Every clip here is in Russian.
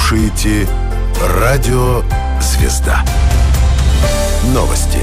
слушаете «Радио Звезда». Новости.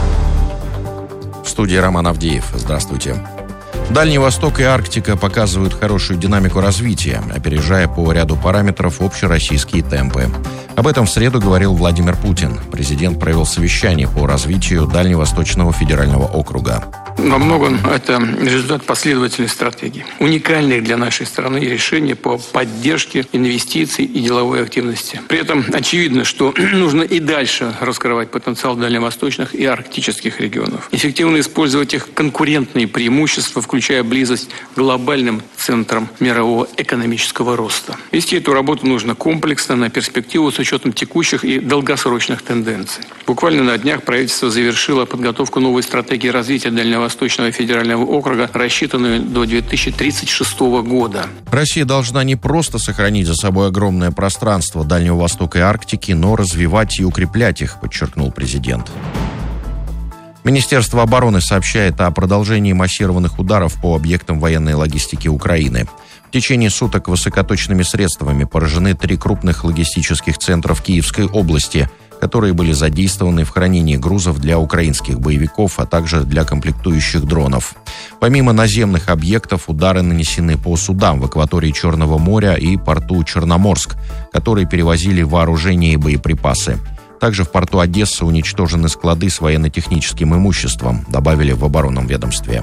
В студии Роман Авдеев. Здравствуйте. Дальний Восток и Арктика показывают хорошую динамику развития, опережая по ряду параметров общероссийские темпы. Об этом в среду говорил Владимир Путин. Президент провел совещание по развитию Дальневосточного федерального округа. Во многом это результат последовательной стратегии. Уникальных для нашей страны решения по поддержке инвестиций и деловой активности. При этом очевидно, что нужно и дальше раскрывать потенциал дальневосточных и арктических регионов. Эффективно использовать их конкурентные преимущества, включая близость к глобальным центрам мирового экономического роста. Вести эту работу нужно комплексно, на перспективу с учетом текущих и долгосрочных тенденций. Буквально на днях правительство завершило подготовку новой стратегии развития Дальневосточного федерального округа, рассчитанную до 2036 года. Россия должна не просто сохранить за собой огромное пространство Дальнего Востока и Арктики, но развивать и укреплять их, подчеркнул президент. Министерство обороны сообщает о продолжении массированных ударов по объектам военной логистики Украины. В течение суток высокоточными средствами поражены 3 крупных логистических центра в Киевской области, которые были задействованы в хранении грузов для украинских боевиков, а также для комплектующих дронов. Помимо наземных объектов, удары нанесены по судам в акватории Черного моря и порту Черноморск, которые перевозили вооружение и боеприпасы. Также в порту Одессы уничтожены склады с военно-техническим имуществом, добавили в оборонном ведомстве.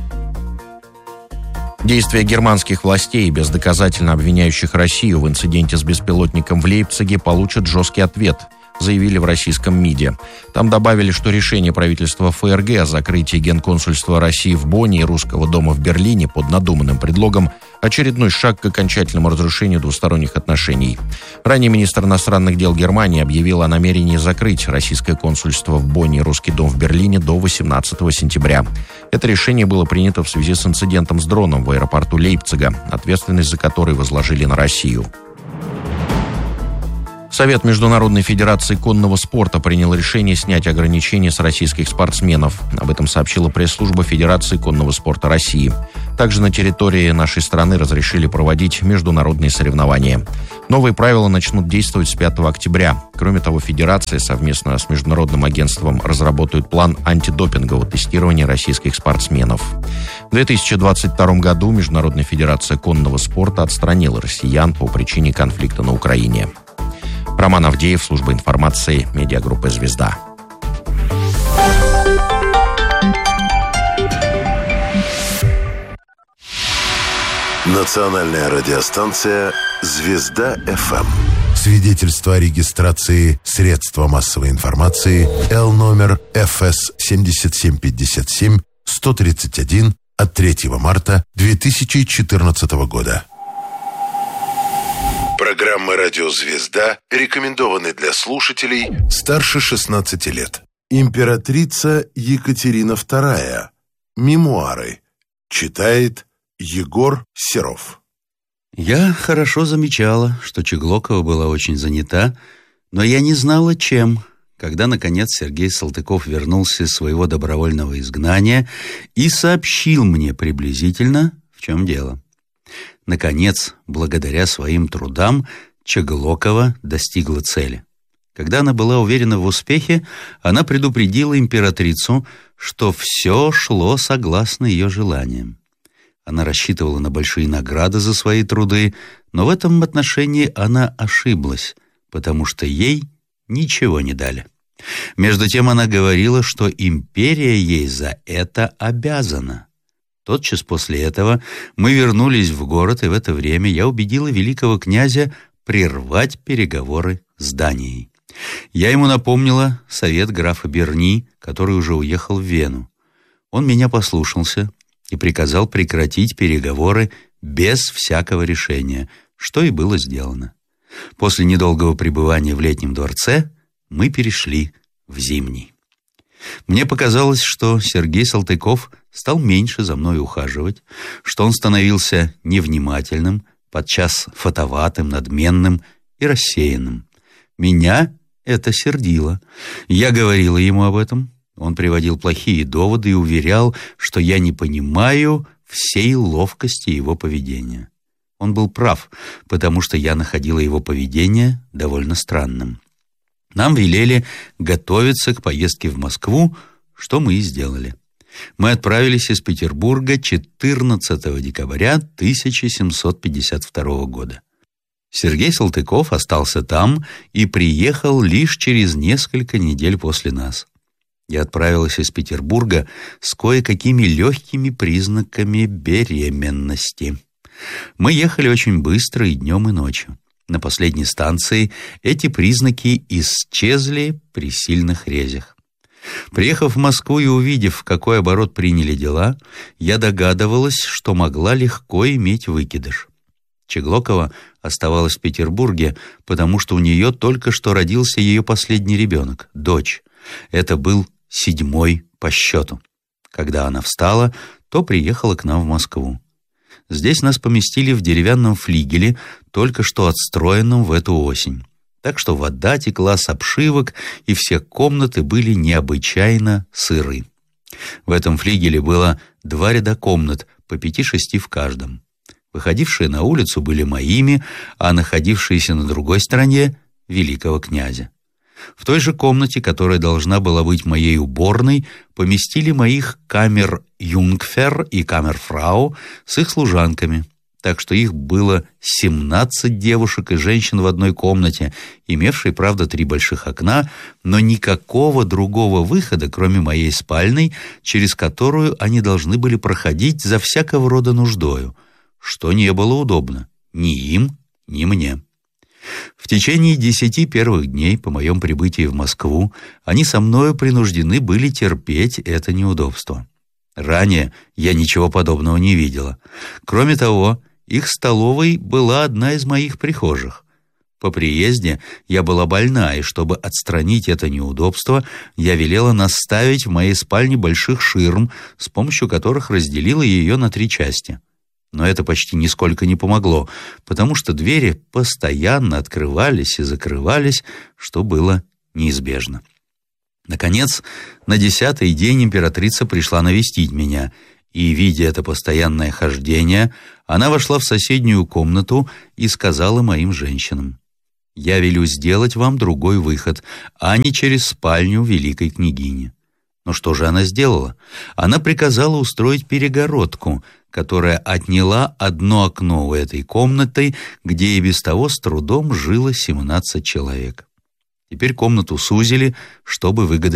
Действия германских властей, бездоказательно обвиняющих Россию в инциденте с беспилотником в Лейпциге, получат жесткий ответ, заявили в российском МИДе. Там добавили, что решение правительства ФРГ о закрытии генконсульства России в Бонне и Русского дома в Берлине под надуманным предлогом – очередной шаг к окончательному разрушению двусторонних отношений. Ранее министр иностранных дел Германии объявил о намерении закрыть российское консульство в Бонне и Русский дом в Берлине до 18 сентября. Это решение было принято в связи с инцидентом с дроном в аэропорту Лейпцига, ответственность за который возложили на Россию. Совет Международной Федерации конного спорта принял решение снять ограничения с российских спортсменов. Об этом сообщила пресс-служба Федерации конного спорта России. Также на территории нашей страны разрешили проводить международные соревнования. Новые правила начнут действовать с 5 октября. Кроме того, Федерация совместно с Международным агентством разработает план антидопингового тестирования российских спортсменов. В 2022 году Международная Федерация конного спорта отстранила россиян по причине конфликта на Украине. Роман Авдеев, служба информации, медиагруппа «Звезда». Национальная радиостанция «Звезда-ФМ». Свидетельство о регистрации средства массовой информации Л номер ФС 7757 131 от 3 марта 2014 года. Программа «Радио Звезда» рекомендованы для слушателей старше 16 лет. Императрица Екатерина II. Мемуары. Читает Егор Серов. Я хорошо замечала, что Чеглокова была очень занята, но я не знала, чем, когда, наконец, Сергей Салтыков вернулся из своего добровольного изгнания и сообщил мне приблизительно, в чем дело. Наконец, благодаря своим трудам, Чеглокова достигла цели. Когда она была уверена в успехе, она предупредила императрицу, что все шло согласно ее желаниям. Она рассчитывала на большие награды за свои труды, но в этом отношении она ошиблась, потому что ей ничего не дали. Между тем она говорила, что империя ей за это обязана. Тотчас после этого мы вернулись в город, и в это время я убедила великого князя прервать переговоры с Данией. Я ему напомнила совет графа Берни, который уже уехал в Вену. Он меня послушался и приказал прекратить переговоры без всякого решения, что и было сделано. После недолгого пребывания в Летнем дворце мы перешли в Зимний. Мне показалось, что Сергей Салтыков стал меньше за мной ухаживать, что он становился невнимательным, подчас фатоватым, надменным и рассеянным. Меня это сердило. Я говорила ему об этом. Он приводил плохие доводы и уверял, что я не понимаю всей ловкости его поведения. Он был прав, потому что я находила его поведение довольно странным. Нам велели готовиться к поездке в Москву, что мы и сделали. Мы отправились из Петербурга 14 декабря 1752 года. Сергей Салтыков остался там и приехал лишь через несколько недель после нас. Я отправилась из Петербурга с кое-какими легкими признаками беременности. Мы ехали очень быстро и днем, и ночью. На последней станции эти признаки исчезли при сильных резях. Приехав в Москву и увидев, в какой оборот приняли дела, я догадывалась, что могла легко иметь выкидыш. Чеглокова оставалась в Петербурге, потому что у нее только что родился ее последний ребенок, дочь. Это был 7-й по счету. Когда она встала, то приехала к нам в Москву. Здесь нас поместили в деревянном флигеле, только что отстроенном в эту осень. Так что вода текла с обшивок, и все комнаты были необычайно сыры. В этом флигеле было 2 ряда комнат, по 5-6 в каждом. Выходившие на улицу были моими, а находившиеся на другой стороне — великого князя. В той же комнате, которая должна была быть моей уборной, поместили моих камер-юнгфер и камер-фрау с их служанками, так что их было 17 девушек и женщин в одной комнате, имевшей, правда, 3 больших окна, но никакого другого выхода, кроме моей спальной, через которую они должны были проходить за всякого рода нуждою, что не было удобно ни им, ни мне. В течение 10 первых дней по моем прибытии в Москву они со мною принуждены были терпеть это неудобство. Ранее я ничего подобного не видела. Кроме того, их столовой была одна из моих прихожих. По приезде я была больна, и чтобы отстранить это неудобство, я велела наставить в моей спальне больших ширм, с помощью которых разделила ее на 3 части. Но это почти нисколько не помогло, потому что двери постоянно открывались и закрывались, что было неизбежно. Наконец, на 10-й день императрица пришла навестить меня, и, видя это постоянное хождение, она вошла в соседнюю комнату и сказала моим женщинам: «Я велю сделать вам другой выход, а не через спальню великой княгини». Но что же она сделала? Она приказала устроить перегородку, которая отняла одно окно у этой комнаты, где и без того с трудом жило 17 человек. Теперь комнату сузили, чтобы выгадать